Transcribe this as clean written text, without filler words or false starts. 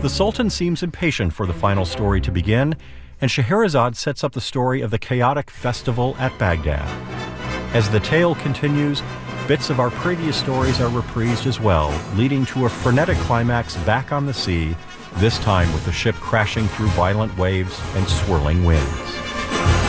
The Sultan seems impatient for the final story to begin, and Scheherazade sets up the story of the chaotic festival at Baghdad. As the tale continues, bits of our previous stories are reprised as well, leading to a frenetic climax back on the sea, this time with the ship crashing through violent waves and swirling winds.